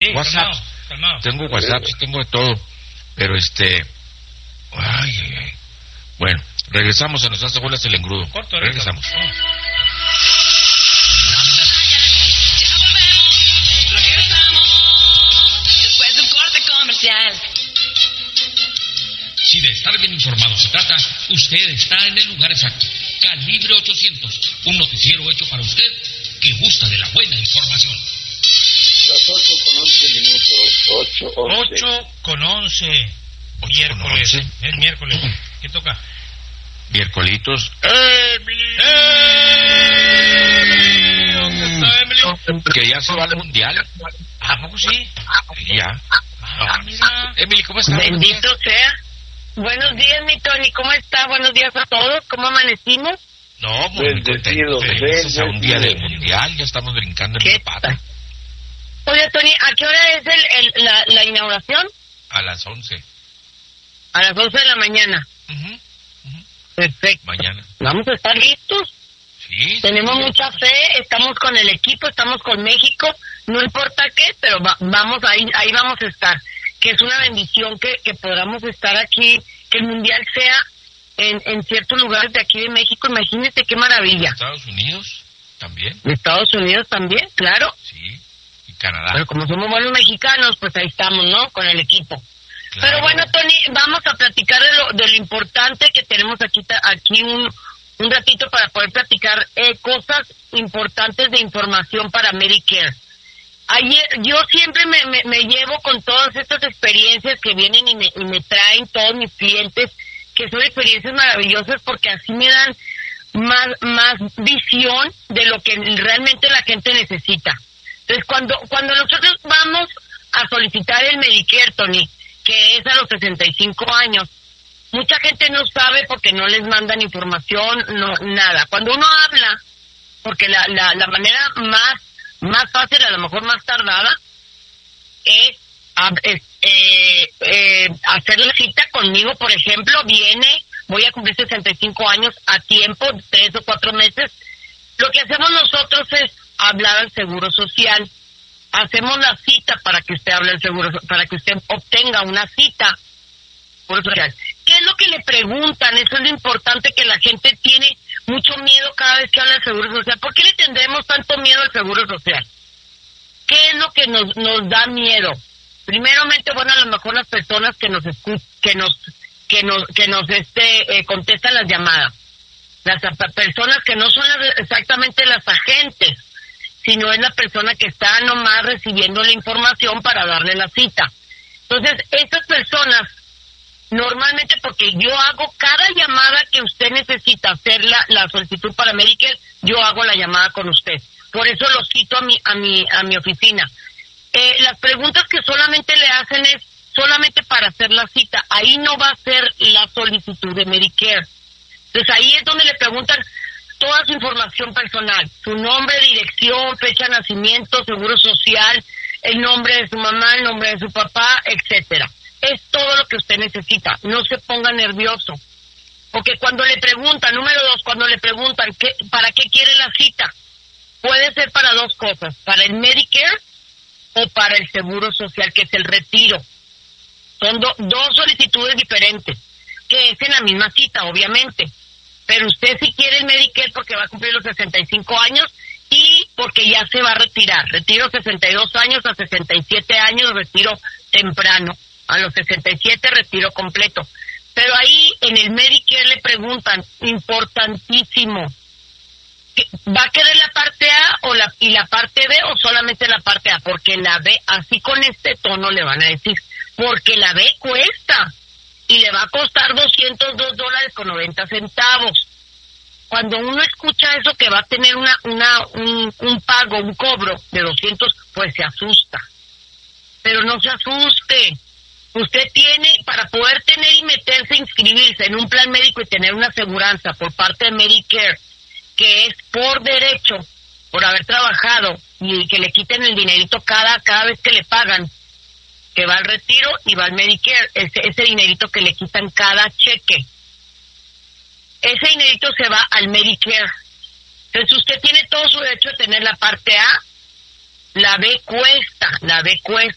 WhatsApp. Calmado. Tengo WhatsApp, tengo de todo. Pero ay. Bueno, regresamos, se nos hace bolas el engrudo. Corto, regresamos. Después de un corte comercial. Si de estar bien informado se trata, usted está en el lugar exacto. Calibre 800, un noticiero hecho para usted que gusta de la buena información. Las 8:11. Miércoles. Es miércoles. ¿Qué toca? Miércolitos. ¡Emily! ¿Dónde está Emily? Que ya se va al mundial. ¿A poco sí? Ya. Mira. Emily, ¿cómo estás? Bendito sea. Buenos días, mi Tony. ¿Cómo está? Buenos días a todos. ¿Cómo amanecimos? No, muy contentos, felices a un día del mundial. Ya estamos brincando en la pata. Oye, Tony, ¿a qué hora es la inauguración? A las 11. A las 11 de la mañana. Perfecto. Mañana. Vamos a estar listos. Sí. Tenemos mucha fe, estamos con el equipo, estamos con México, no importa qué, pero vamos ahí vamos a estar. Que es una bendición que podamos estar aquí, que el mundial sea en ciertos lugares de aquí de México. Imagínate qué maravilla. Estados Unidos también. Estados Unidos también, claro. Sí. Y Canadá. Pero como somos buenos mexicanos, pues ahí estamos, ¿no? Con el equipo. Claro. Pero bueno, Tony, vamos a platicar de lo importante que tenemos aquí un ratito para poder platicar cosas importantes de información para Medicare. Yo siempre me llevo con todas estas experiencias que vienen y me traen todos mis clientes, que son experiencias maravillosas porque así me dan más visión de lo que realmente la gente necesita. Entonces, cuando nosotros vamos a solicitar el Medicare, Tony, que es a los 65 años, mucha gente no sabe porque no les mandan información, no nada. Cuando uno habla, porque la manera más fácil, a lo mejor más tardada, es hacer la cita conmigo, por ejemplo, voy a cumplir 65 años a tiempo, 3 o 4 meses. Lo que hacemos nosotros es hablar al Seguro Social. Hacemos la cita para que usted hable al Seguro, para que usted obtenga una cita. ¿Qué es lo que le preguntan? Eso es lo importante, que la gente tiene mucho miedo cada vez que habla del Seguro Social. ¿Por qué le tendremos tanto miedo al Seguro Social? ¿Qué es lo que nos da miedo? Primeramente, bueno, a lo mejor las personas que nos contestan las llamadas. Las personas que no son exactamente las agentes, sino es la persona que está nomás recibiendo la información para darle la cita. Entonces, estas personas, normalmente, porque yo hago cada llamada que usted necesita hacer la solicitud para Medicare, yo hago la llamada con usted. Por eso lo cito a mi oficina. Las preguntas que solamente le hacen es solamente para hacer la cita. Ahí no va a ser la solicitud de Medicare. Entonces, ahí es donde le preguntan toda su información personal, su nombre, dirección, fecha de nacimiento, seguro social, el nombre de su mamá, el nombre de su papá, etcétera. Es todo lo que usted necesita. No se ponga nervioso. Porque cuando le preguntan, número 2, cuando le preguntan ¿para qué quiere la cita? Puede ser para 2 cosas, para el Medicare o para el Seguro Social, que es el retiro. Son dos solicitudes diferentes, que es en la misma cita, obviamente. Pero usted si quiere el Medicare porque va a cumplir los 65 años y porque ya se va a retirar. Retiro 62 años a 67 años, retiro temprano. A los 67 retiro completo. Pero ahí en el Medicare le preguntan, importantísimo, ¿va a querer la parte A y la parte B o solamente la parte A? Porque la B, así con este tono le van a decir, porque la B cuesta. Y le va a costar $202.90. Cuando uno escucha eso, que va a tener un pago, un cobro de 200, pues se asusta. Pero no se asuste. Usted tiene, para poder tener y meterse, inscribirse en un plan médico y tener una aseguranza por parte de Medicare, que es por derecho, por haber trabajado, y que le quiten el dinerito cada vez que le pagan, que va al retiro y va al Medicare, ese dinerito que le quitan cada cheque, ese dinerito se va al Medicare. Entonces usted tiene todo su derecho de tener la parte A. La B cuesta,